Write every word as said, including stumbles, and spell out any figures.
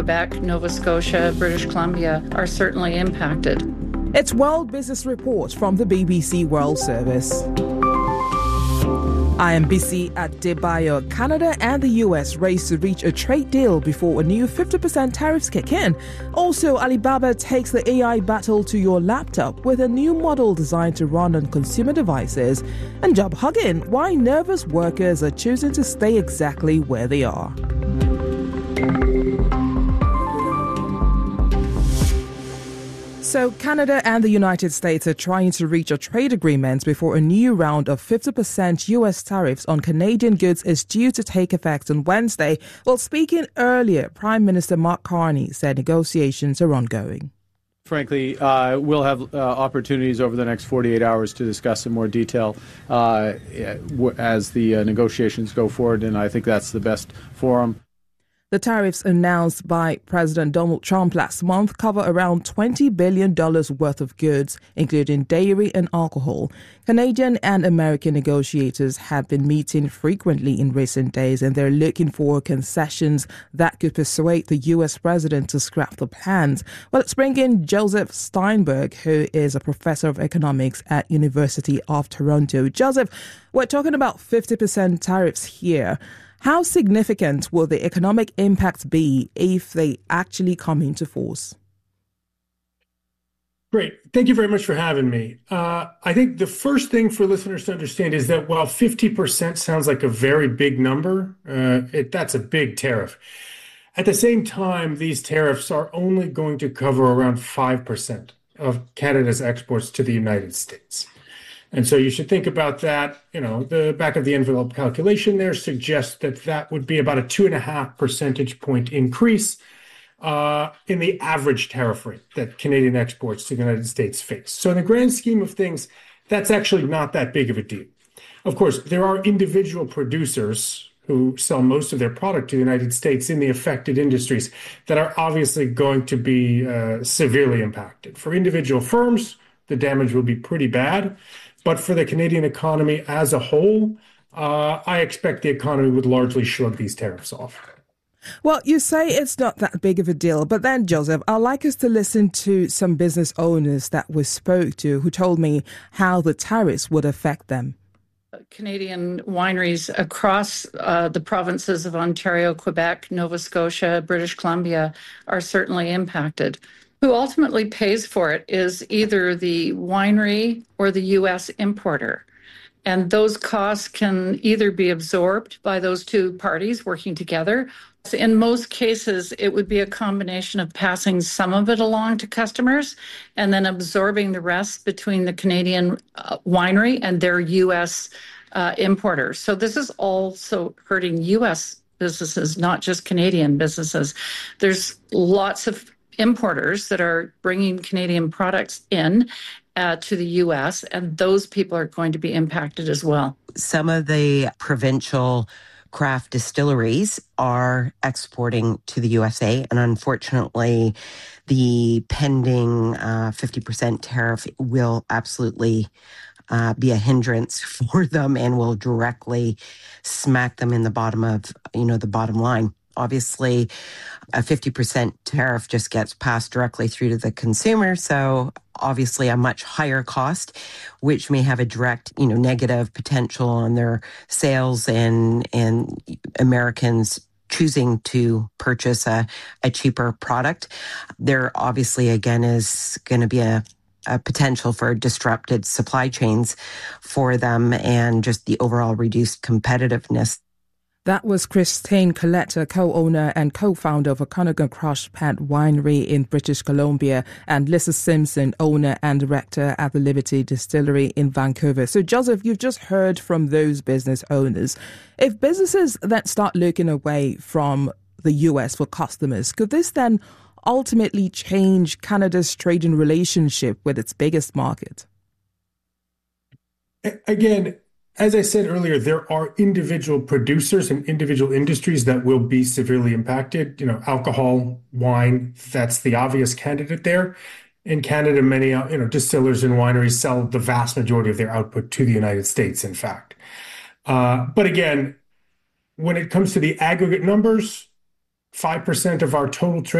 Quebec, Nova Scotia, British Columbia are certainly impacted. It's World Business Report from the B B C World Service. I am busy at Adebayo. Canada and the U S race to reach a trade deal before a new fifty percent tariffs kick in. Also, Alibaba takes the A I battle to your laptop with a new model designed to run on consumer devices. And job hugging, why nervous workers are choosing to stay exactly where they are. So Canada and the United States are trying to reach a trade agreement before a new round of fifty percent U S tariffs on Canadian goods is due to take effect on Wednesday. Well, speaking earlier, Prime Minister Mark Carney said negotiations are ongoing. Frankly, uh, we'll have uh, opportunities over the next forty-eight hours to discuss in more detail uh, as the uh, negotiations go forward, and I think that's the best forum. The tariffs announced by President Donald Trump last month cover around twenty billion dollars worth of goods, including dairy and alcohol. Canadian and American negotiators have been meeting frequently in recent days, and they're looking for concessions that could persuade the U S president to scrap the plans. Well, let's bring in Joseph Steinberg, who is a professor of economics at University of Toronto. Joseph, we're talking about fifty percent tariffs here. How significant will the economic impact be if they actually come into force? Great. Thank you very much for having me. Uh, I think the first thing for listeners to understand is that while fifty percent sounds like a very big number, uh, it, that's a big tariff. At the same time, these tariffs are only going to cover around five percent of Canada's exports to the United States. And so you should think about that. You know, the back of the envelope calculation there suggests that that would be about a two and a half percentage point increase uh, in the average tariff rate that Canadian exports to the United States face. So in the grand scheme of things, that's actually not that big of a deal. Of course, there are individual producers who sell most of their product to the United States in the affected industries that are obviously going to be uh, severely impacted. For individual firms, the damage will be pretty bad. But for the Canadian economy as a whole, uh, I expect the economy would largely shrug these tariffs off. Well, you say it's not that big of a deal, but then, Joseph, I'd like us to listen to some business owners that we spoke to who told me how the tariffs would affect them. Canadian wineries across uh, the provinces of Ontario, Quebec, Nova Scotia, British Columbia are certainly impacted. Who ultimately pays for it is either the winery or the U S importer. And those costs can either be absorbed by those two parties working together. In most cases, it would be a combination of passing some of it along to customers and then absorbing the rest between the Canadian uh, winery and their U S uh, importers. So this is also hurting U S businesses, not just Canadian businesses. There's lots of importers that are bringing Canadian products in uh, to the U S, and those people are going to be impacted as well. Some of the provincial craft distilleries are exporting to the U S A, and unfortunately, the pending uh, fifty percent tariff will absolutely uh, be a hindrance for them and will directly smack them in the bottom of, you know, the bottom line. Obviously, a fifty percent tariff just gets passed directly through to the consumer. So obviously a much higher cost, which may have a direct, you know, negative potential on their sales and, and Americans choosing to purchase a, a cheaper product. There obviously, again, is going to be a a potential for disrupted supply chains for them and just the overall reduced competitiveness. That was Christine Coletta, co-owner and co-founder of Okanagan Crush Pad Winery in British Columbia, and Lisa Simpson, owner and director at the Liberty Distillery in Vancouver. So, Joseph, you've just heard from those business owners. If businesses then start looking away from the U S for customers, could this then ultimately change Canada's trading relationship with its biggest market? Again, as I said earlier, there are individual producers and individual industries that will be severely impacted. You know, alcohol, wine, that's the obvious candidate there. In Canada, many you know distillers and wineries sell the vast majority of their output to the United States, in fact. Uh, but again, when it comes to the aggregate numbers, five percent of our total trade